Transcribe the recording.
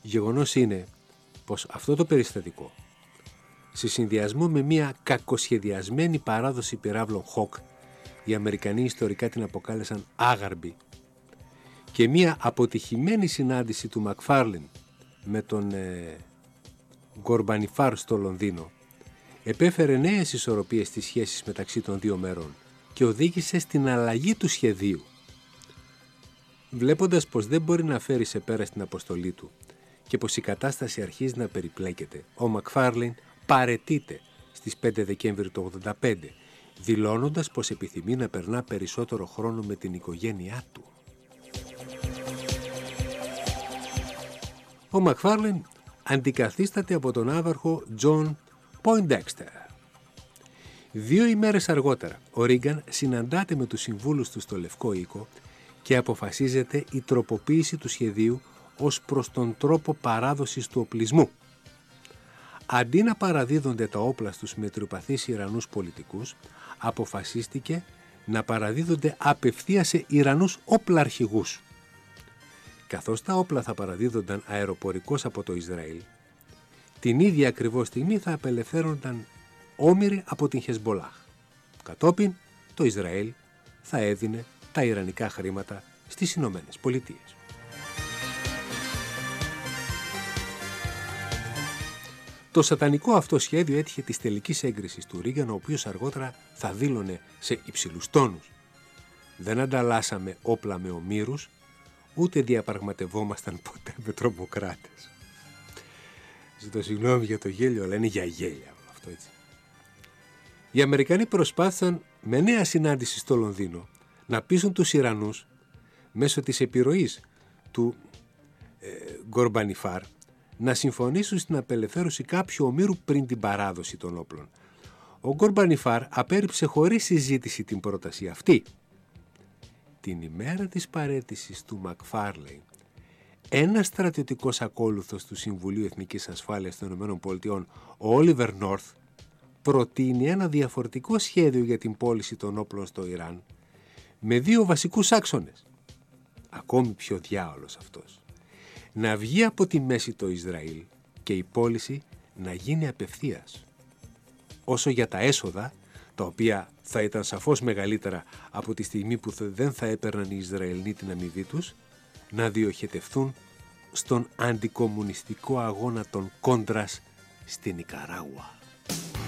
Γεγονός είναι πως αυτό το περιστατικό, σε συνδυασμό με μια κακοσχεδιασμένη παράδοση πυράβλων Hawk, οι Αμερικανοί ιστορικά την αποκάλεσαν άγαρμπη, και μια αποτυχημένη συνάντηση του Μακφάρλιν με τον Γκορμπανιφάρ στο Λονδίνο, επέφερε νέες ισορροπίες στις σχέσεις μεταξύ των δύο μέρων και οδήγησε στην αλλαγή του σχεδίου. Βλέποντας πως δεν μπορεί να φέρει σε πέρα στην αποστολή του και πως η κατάσταση αρχίζει να περιπλέκεται, ο Μακφάρλιν παραιτείται στις 5 Δεκέμβρη του 1985, δηλώνοντας πως επιθυμεί να περνά περισσότερο χρόνο με την οικογένειά του. Ο Μακφάρλιν αντικαθίσταται από τον άβαρχο Τζον Πόιντεξτερ. 2 ημέρες αργότερα, ο Ρίγκαν συναντάται με τους συμβούλους του στο Λευκό Οίκο και αποφασίζεται η τροποποίηση του σχεδίου ως προς τον τρόπο παράδοσης του οπλισμού. Αντί να παραδίδονται τα όπλα στους μετριοπαθείς Ιρανούς πολιτικούς, αποφασίστηκε να παραδίδονται απευθείας σε Ιρανούς όπλαρχηγούς. Καθώς τα όπλα θα παραδίδονταν αεροπορικώς από το Ισραήλ, την ίδια ακριβώς στιγμή θα απελευθέρωνταν όμηροι από την Χεσμπολάχ. Κατόπιν, το Ισραήλ θα έδινε τα ιρανικά χρήματα στις Ηνωμένες Πολιτείες. Το σατανικό αυτό σχέδιο έτυχε της τελικής έγκρισης του Ρίγκαν, ο οποίος αργότερα θα δήλωνε σε υψηλούς τόνους: «Δεν ανταλλάσσαμε όπλα με ομήρους, ούτε διαπραγματευόμασταν ποτέ με τρομοκράτες». Ζητώ συγγνώμη για το γέλιο, αλλά είναι για γέλια αυτό, έτσι. Οι Αμερικανοί προσπάθησαν με νέα συνάντηση στο Λονδίνο να πείσουν τους Ιρανούς μέσω της επιρροής του Γκορμπανιφάρ να συμφωνήσουν στην απελευθέρωση κάποιου ομήρου πριν την παράδοση των όπλων. Ο Γκορμπανιφάρ απέρριψε χωρίς συζήτηση την πρόταση αυτή. Την ημέρα της παραίτησης του Μακφάρλιν, ένας στρατιωτικός ακόλουθος του Συμβουλίου Εθνικής Ασφάλειας των ΗΠΑ, ο Όλιβερ Νόρθ, προτείνει ένα διαφορετικό σχέδιο για την πώληση των όπλων στο Ιράν με 2 βασικούς άξονες. Ακόμη πιο διάολος αυτός. Να βγει από τη μέση το Ισραήλ και η πώληση να γίνει απευθείας. Όσο για τα έσοδα, τα οποία θα ήταν σαφώς μεγαλύτερα από τη στιγμή που δεν θα έπαιρναν οι Ισραηλοί την αμοιβή τους, να διοχετευθούν στον αντικομμουνιστικό αγώνα των Κόντρας στην Νικαράγουα.